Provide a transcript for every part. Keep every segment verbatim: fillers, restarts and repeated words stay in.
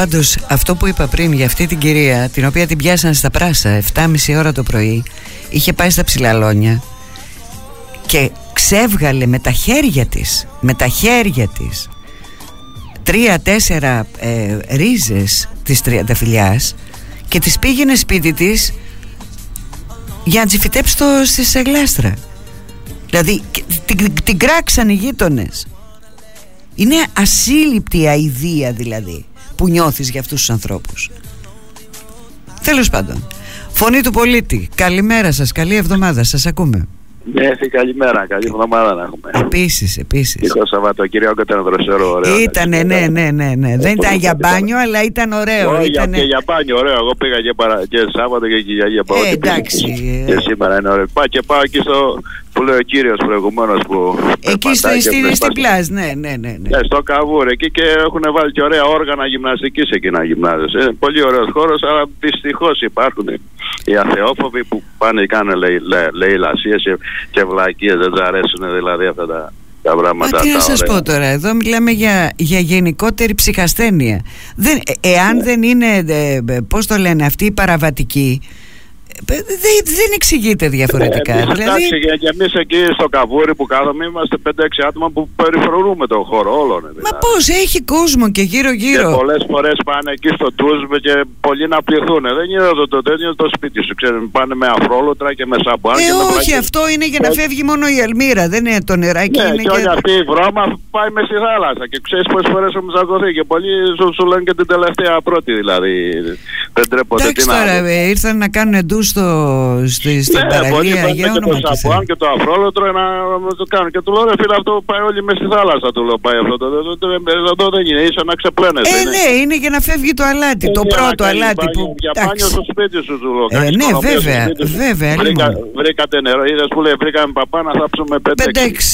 Πάντως αυτό που είπα πριν για αυτή την κυρία, την οποία την πιάσαν στα Πράσα εφτά και μισή ώρα το πρωί, είχε πάει στα Ψηλαλόνια και ξέβγαλε με τα χέρια της, με τα χέρια της τρία-τέσσερα ε, ρίζες της τριανταφυλλιάς και τις πήγαινε σπίτι της για να τις φυτέψει το, στη γλάστρα. Δηλαδή την, την, την κράξαν οι γείτονες. Είναι ασύλληπτη η αηδία δηλαδή που νιώθεις για αυτούς τους ανθρώπους. Τέλος πάντων, Φωνή του Πολίτη, καλημέρα σας, καλή εβδομάδα, σας ακούμε. Ναι, καλημέρα, καλή εβδομάδα να έχουμε. Επίσης, επίσης. Το Σαββατοκύριακο ήταν δροσερό, ωραίο. Ήτανε, ναι, ναι, ναι, ναι. Δεν ήταν για μπάνιο, αλλά ήταν ωραίο. Όχι, ήτανε... και για μπάνιο, ωραίο. Εγώ πήγα και, παρα... και Σάββατο και Κυριακή. Ε, εντάξει. Και σήμερα είναι ωραίο. Πάω και πάω εκεί στο που λέει ο κύριος προηγουμένως που... Εκεί στο στην στη πλάζ, ναι, ναι, ναι, ναι. Ναι, στο Καβούρ, εκεί και έχουν βάλει και ωραία όργανα γυμναστικής εκείνα γυμνάζες. Είναι πολύ ωραίος χώρος, αλλά δυστυχώς υπάρχουν οι αθεόφοβοι που πάνε και κάνουν λαιλασίες και, και βλακίες, δεν τους αρέσουν δηλαδή αυτά τα... τα πράγματα. Μα τι τα να σας πω τώρα, εδώ μιλάμε για, για γενικότερη ψυχασθένεια. Δεν, ε, εάν yeah. δεν είναι, ε, πώς το λένε, αυτή η παραβατική, ε, δεν, δεν εξηγείται διαφορετικά. Ε, δηλαδή... Εντάξει, και εμείς εκεί στο Καβούρι που κάθομαι είμαστε πέντε έξι άτομα που περιφρονούμε τον χώρο όλων. Δηλαδή. Μα πώς, έχει κόσμο και γύρω γύρω. Και πολλές φορές πάνε εκεί στο Τούσμπε και πολλοί να πληθούν. Δεν είναι το, το, το, το, το σπίτι σου, ξέρουν, πάνε με αφρόλωτρα και με σαμπουάν. Ε, και με όχι, πλάκες. Αυτό είναι για να φεύγει μόνο η Ελμύρα, δεν είναι το νεράκι. Ναι, είναι και όλη αυτή η βρώμα πάει με στη θάλασσα και ξέρεις πόσες φορές έχουμε ζαγωθεί και πολλοί σου, σου λένε και την τελευταία πρώτη δηλαδή. Δεν τρέπονται. Εντάξει τώρα, ε, ήρθαν να κάνουν ντου στο, στη, στην ναι, παραλία για όνομα του Θεού. Και το αφρόλωτρο να το κάνουν. Και του λέω ρε φίλε, αυτό πάει όλοι με στη θάλασσα. Του λέω πάει αυτό. Εδώ δεν είναι, ίσα να ξεπλένεσαι. Ε, ναι, είναι για να φεύγει το αλάτι, το πρώτο αλάτι που. Για μπάνιο στο σπίτι σου, του λέω. Ναι, βέβαια, βέβαια. Βρήκατε νερό, είδες που λέει βρήκαμε παπά να θάψουμε πέντε έξι.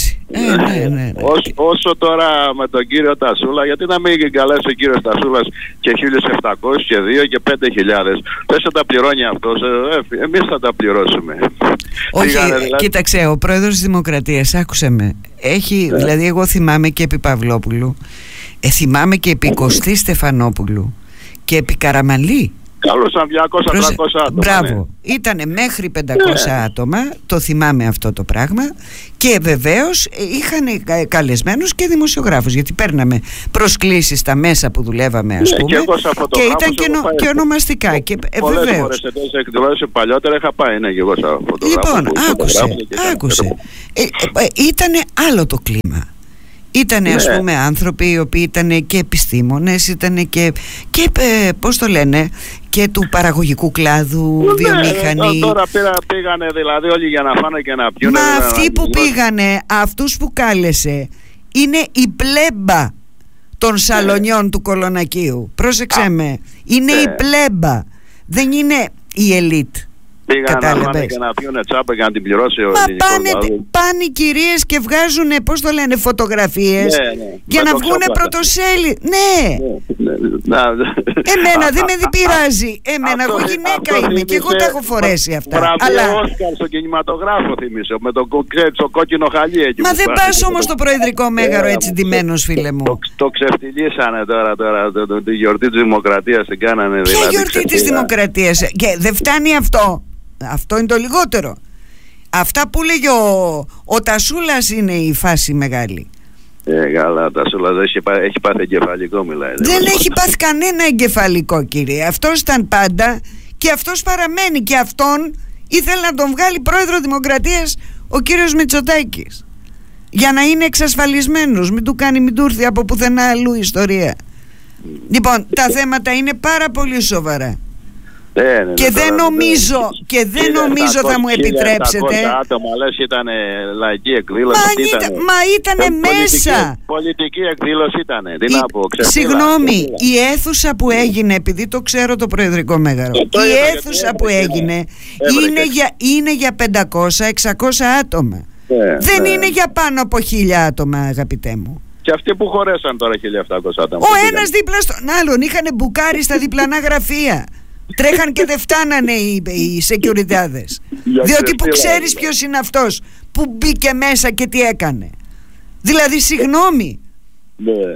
Όσο τώρα με τον κύριο Τασούλα, γιατί να μην καλέσει ο κύριος Τασούλας και χίλια επτακόσιους και δύο και πέντε χιλιάδες. Πες θα τα πληρώνει αυτός, εμείς θα τα πληρώσουμε. Όχι, δηλαδή... κοίταξε, ο πρόεδρος της Δημοκρατίας, άκουσε με, έχει, yeah. δηλαδή εγώ θυμάμαι και επί Παυλόπουλου, ε, θυμάμαι και επί Κωστή Στεφανόπουλου και επί Καραμανλή. Καλούσαν διακόσια με τριακόσια άτομα. Μπράβο, ναι. Ήτανε μέχρι πεντακόσια yeah. άτομα, το θυμάμαι αυτό το πράγμα. Και βεβαίως είχαν καλεσμένους και δημοσιογράφους, γιατί παίρναμε προσκλήσεις στα μέσα που δουλεύαμε, ας yeah, πούμε, και, και ήταν και, νο, και ονομαστικά και, ε, πολλές βεβαίως. φορές εντός εκδηλώσεις παλιότερα είχα πάει, ναι, και εγώ σαν φωτογράφο. Λοιπόν, άκουσε, άκουσε. Ε, ε, ε, ήτανε άλλο το κλίμα. Ήτανε, ας πούμε, άνθρωποι οι οποίοι ήταν και επιστήμονες, ήταν και, και ε, πώς το λένε, και του παραγωγικού κλάδου, ναι, βιομηχανοί. Τώρα πήρα, πήγανε δηλαδή όλοι για να φάνε και να πιούνε. Μα αυτοί που πήγανε, αυτούς που κάλεσε, είναι η πλέμπα των σαλονιών ναι. του Κολονακίου. Πρόσεξε Α, με, είναι ναι. η πλέμπα, δεν είναι η ελίτ. Πήγαν να πάνε και να πιούνε τσάπα και να την πληρώσει ο Μα πάνε, πάνε οι κυρίες και βγάζουν, πώς το λένε, φωτογραφίες, ναι, ναι. για να βγούνε πρωτοσέλι. Ναι, ναι, ναι. Εμένα δεν με πειράζει. Εμένα, εγώ γυναίκα είμαι και εγώ τα έχω φορέσει αυτά. Αλλά Όσκαρ στο κινηματογράφο θυμίσω, με το κόκκινο χαλί εκεί. Μα δεν πας όμως στο Προεδρικό Μέγαρο έτσι ντυμένος, φίλε μου. Το ξεφτυλίσανε τώρα, τη γιορτή της Δημοκρατίας την κάνανε. Ποια γιορτή της Δημοκρατίας? Και δεν φτάνει αυτό. Αυτό είναι το λιγότερο. Αυτά που λέγει ο, ο Τασούλας είναι η φάση μεγάλη. Ε, καλά, ο Τασούλας έχει, έχει πάθει εγκεφαλικό, μιλάει. Δεν έχει πάθει κανένα εγκεφαλικό, κύριε. Αυτός ήταν πάντα και αυτός παραμένει. Και αυτόν ήθελε να τον βγάλει πρόεδρο Δημοκρατίας ο κύριος Μητσοτάκης, για να είναι εξασφαλισμένος, μην του κάνει, μην του έρθει από πουθενά αλλού ιστορία. Λοιπόν, τα θέματα είναι πάρα πολύ σοβαρά. Ναι, ναι, και δεν νομίζω, και δεν νομίζω θα μου επιτρέψετε. Άτομα, λες, ήταν λαϊκή εκδήλωση. Μα ήταν, μα ήτανε μέσα. Πολιτική, πολιτική εκδήλωση ήταν. Τι να πω, συγγνώμη, η αίθουσα που έγινε, επειδή το ξέρω το Προεδρικό Μέγαρο, η αίθουσα που έγινε είναι για, είναι για πεντακόσια με εξακόσια άτομα. Yeah, δεν yeah. είναι για πάνω από χίλια άτομα, αγαπητέ μου. Και αυτοί που χωρέσαν τώρα χίλια επτακόσια άτομα. Ο ένας δίπλα στον άλλον, είχαν μπουκάρει στα διπλανά γραφεία. Τρέχαν και δεν φτάνανε οι, οι σεκιουριτάδες. Διότι που ξέρεις ποιος είναι αυτός που μπήκε μέσα και τι έκανε. Δηλαδή, συγγνώμη. Ναι.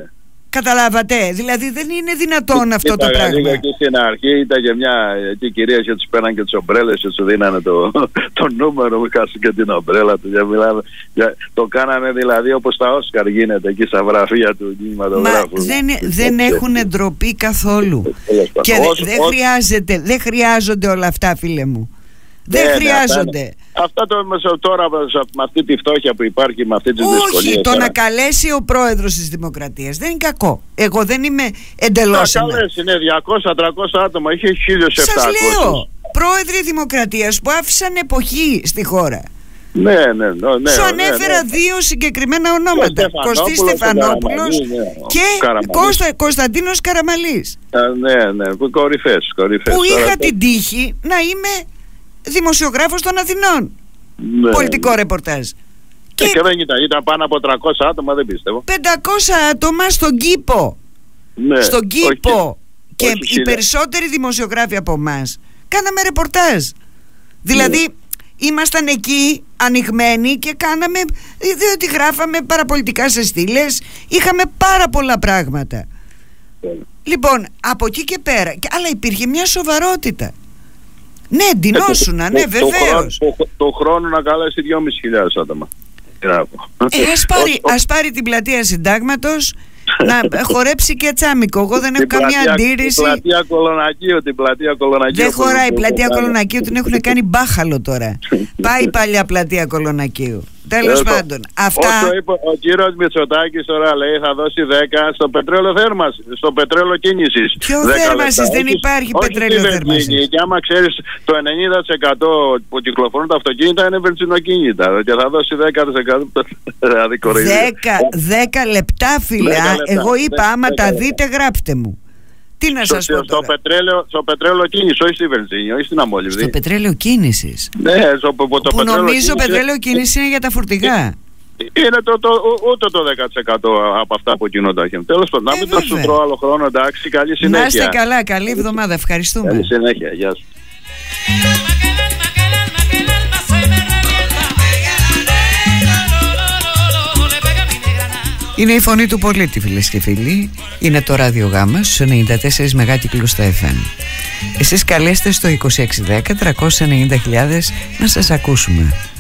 Καταλάβατε, δηλαδή δεν είναι δυνατόν αυτό το πράγμα. Λίγο και στην αρχή ήταν και μια εκεί κυρία και τους πέραν και τις ομπρέλες και τους δίνανε το, το νούμερο, μην χάσουν και την ομπρέλα του. Για μιλάμε, για, το κάνανε δηλαδή όπως τα Όσκαρ γίνεται εκεί στα γραφεία του κινηματογράφου. Μα δεν, δεν έχουν ντροπή καθόλου. Και δεν δε χρειάζεται, δεν χρειάζονται όλα αυτά, φίλε μου. Δεν ναι, χρειάζονται. Ναι, αυτά το, τώρα με αυτή τη φτώχεια που υπάρχει, με αυτή τη δυσκολία. Όχι, το να καλέσει ο πρόεδρος της Δημοκρατίας δεν είναι κακό. Εγώ δεν είμαι εντελώς. Να καλέσει, είναι διακόσια τριακόσια άτομα, είχε χίλια επτακόσια. Σας λέω, πρόεδροι Δημοκρατίας που άφησαν εποχή στη χώρα. Ναι, ναι, ναι, ναι. Σου ανέφερα ναι, ναι. δύο συγκεκριμένα ονόματα. Κωστή Στεφανόπουλος και, ναι, και Κώστα, Κωνσταντίνος Καραμαλής. Α, ναι, ναι, κορυφές, κορυφές. Που είχα την τύχη να είμαι δημοσιογράφος των Αθηνών. Ναι. Πολιτικό ρεπορτάζ. Και, και δεν ήταν, ήταν πάνω από τριακόσια άτομα, δεν πίστευω. πεντακόσια άτομα στον κήπο. Ναι. Στον κήπο. Όχι, και όχι, οι χίλια. Περισσότεροι δημοσιογράφοι από εμάς κάναμε ρεπορτάζ. Δηλαδή ναι. ήμασταν εκεί ανοιγμένοι και κάναμε, διότι γράφαμε παραπολιτικά σε στήλες, είχαμε πάρα πολλά πράγματα. Ναι. Λοιπόν, από εκεί και πέρα, αλλά υπήρχε μια σοβαρότητα. Ναι, ντυνόσουνα, ναι, βεβαίως. Το, το, το χρόνο να καλέσει δυόμισι χιλιάδες άτομα. Ε, ας πάρει, ας πάρει την πλατεία Συντάγματος να χορέψει και τσάμικο. Εγώ δεν έχω καμία αντίρρηση. Την πλατεία Κολονακίου, την πλατεία Κολονακίου. Δεν χωράει η πλατεία Κολονακίου, την έχουν κάνει μπάχαλο τώρα. Πάει η παλιά πλατεία Κολονακίου. Τέλος πάντων, αυτά. Όσο είπε ο κύριος Μητσοτάκης τώρα, λέει θα δώσει δέκα στο πετρέλαιο θέρμανσης, στο πετρέλαιο κίνησης. Ποιο θέρμανσης, δεν υπάρχει πετρέλαιο θέρμανσης. Και άμα ξέρεις το ενενήντα τοις εκατό που κυκλοφορούν τα αυτοκίνητα είναι βενζινοκίνητα και θα δώσει δέκα τοις εκατό. δέκα λεπτά, φίλε. Εγώ είπα άμα τα δείτε γράψτε μου. Τι να σας πω τώρα. Πετρέλαιο, στο πετρέλαιο κίνησης, όχι στη βενζίνη, όχι στην αμμόλυβδη. Στο πετρέλαιο κίνησης. Ναι, στο, το που πετρέλαιο νομίζω κίνησης, πετρέλαιο κίνησης είναι για τα φορτηγά. Είναι το, το, ούτε το δέκα τοις εκατό από αυτά που κινούνται. Τέλος πάντων, να μην το σου τρώω άλλο χρόνο, εντάξει, καλή συνέχεια. Να είστε καλά, καλή εβδομάδα, ευχαριστούμε. Καλή συνέχεια, γεια σου. Είναι η φωνή του πολίτη, φίλες και φίλοι. Είναι το ράδιο Γάμα στους ενενήντα τέσσερα μεγάκυκλους στα εφ εμ. Εσείς καλέστε στο είκοσι έξι δέκα τριακόσια ενενήντα χιλιάδες να σας ακούσουμε.